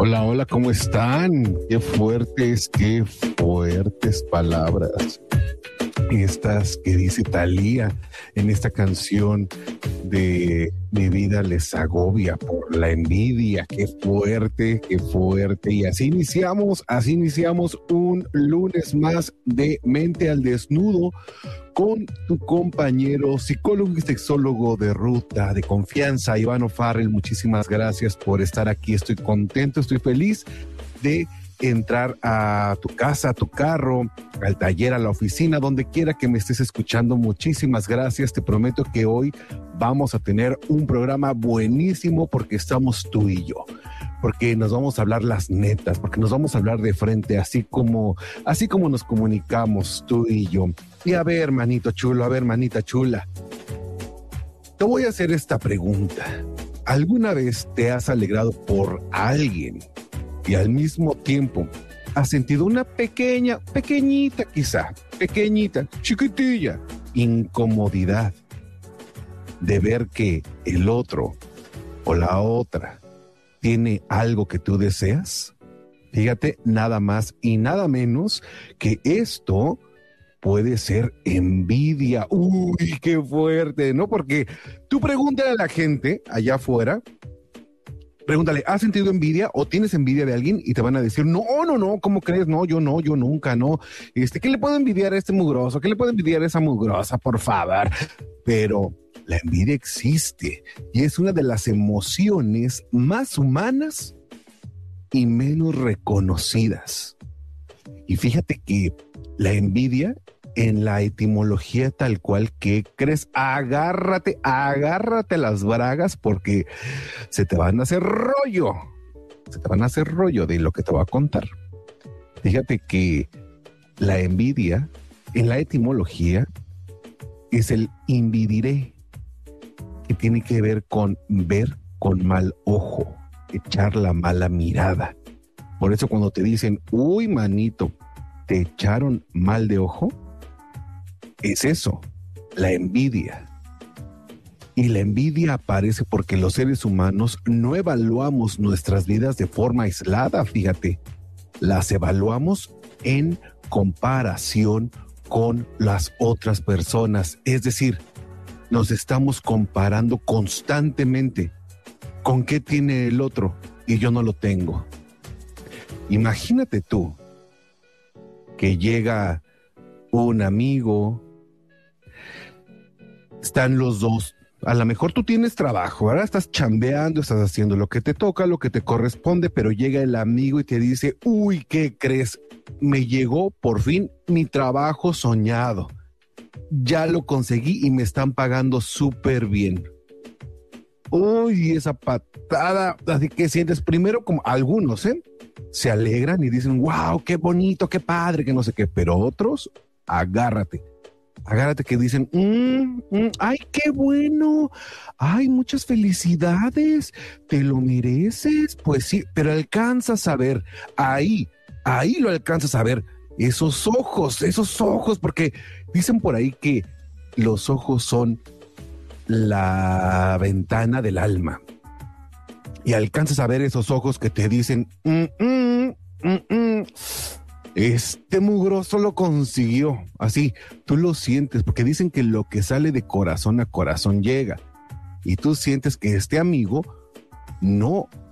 Hola, hola, ¿cómo están? Qué fuertes palabras. Estas que dice Thalía en esta canción de Mi vida les agobia por la envidia. Qué fuerte, qué fuerte. Y así iniciamos un lunes más de Mente al Desnudo con tu compañero psicólogo y sexólogo de ruta, de confianza, Iván O'Farrell. Muchísimas gracias por estar aquí. Estoy contento, estoy feliz de entrar a tu casa, a tu carro, al taller, a la oficina, donde quiera que me estés escuchando. Muchísimas gracias. Te prometo que hoy vamos a tener un programa buenísimo porque estamos tú y yo. Porque nos vamos a hablar las netas, porque nos vamos a hablar de frente, así como nos comunicamos tú y yo. Y a ver, manito chulo, a ver, manita chula, te voy a hacer esta pregunta. ¿Alguna vez te has alegrado por alguien y al mismo tiempo has sentido una pequeñita, chiquitilla, incomodidad de ver que el otro o la otra tiene algo que tú deseas? Fíjate, nada más y nada menos que esto puede ser envidia. Uy, qué fuerte, ¿no? Porque tú pregúntale a la gente allá afuera, pregúntale, ¿has sentido envidia o tienes envidia de alguien? Y te van a decir, no, ¿cómo crees? No, yo nunca, no. ¿Qué le puedo envidiar a este mugroso? ¿Qué le puedo envidiar a esa mugrosa, por favor? Pero la envidia existe y es una de las emociones más humanas y menos reconocidas. Y fíjate que la envidia, en la etimología tal cual, que crees, agárrate las bragas porque se te van a hacer rollo de lo que te voy a contar. Fíjate que la envidia, en la etimología, es el invidiré, que tiene que ver con ver con mal ojo, echar la mala mirada. Por eso cuando te dicen, uy, manito, te echaron mal de ojo, es eso, la envidia. Y la envidia aparece porque los seres humanos no evaluamos nuestras vidas de forma aislada, fíjate. Las evaluamos en comparación con las otras personas. Es decir, nos estamos comparando constantemente con qué tiene el otro y yo no lo tengo. Imagínate tú que llega un amigo, están los dos, a lo mejor tú tienes trabajo, ¿verdad? Estás chambeando, estás haciendo lo que te toca, lo que te corresponde, pero llega el amigo y te dice, uy, ¿qué crees? Me llegó por fin mi trabajo soñado. Ya lo conseguí y me están pagando súper bien. Uy, esa patada, así que sientes primero como algunos, se alegran y dicen, wow, qué bonito, qué padre, que no sé qué, pero otros, agárrate que dicen, ay, qué bueno, ay, muchas felicidades, te lo mereces, pues sí, pero alcanzas a ver, ahí lo alcanzas a ver, esos ojos, porque dicen por ahí que los ojos son la ventana del alma, y alcanzas a ver esos ojos que te dicen, este mugroso lo consiguió. Así, tú lo sientes, porque dicen que lo que sale de corazón a corazón llega. Y tú sientes que este amigo no